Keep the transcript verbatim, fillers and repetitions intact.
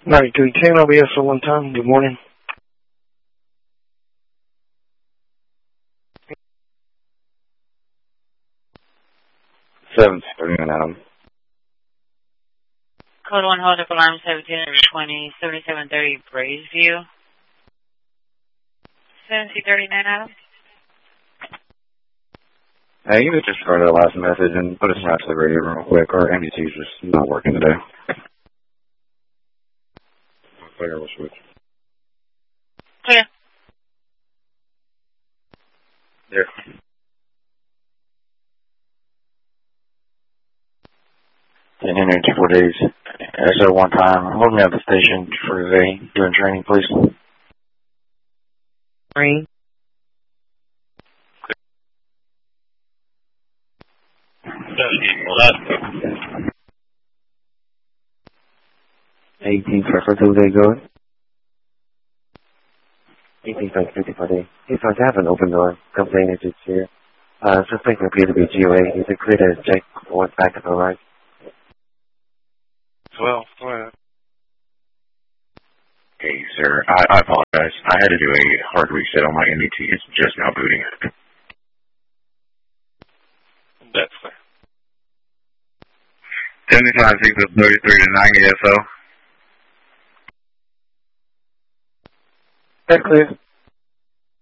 ninety-three ten, I'll be S O one time. Good morning. seven thirty-nine, Adam. Code one, hold up alarm seventeen twenty, seventy-seven thirty, Braesview. seventeen thirty-nine, Adam. Hey, you could just start that last message and put us right to the radio real quick. Our M D T is just not working today. Clear, we'll switch. Clear. There. ten hundred two days. S O one time. Hold me at the station for today. Doing training, please. Three. eighteen for two day going. eighteen for fifty-four day. If I have an open door, complaint is here. Uh, suspect will appear to be G O A. Is it clear to check what's back and right? twelve, go ahead. Hey, sir, I, I apologize. I had to do a hard reset on my M D T. It's just now booting. That's clear. seventy-five, six, thirty-three to ninety S O. That's clear.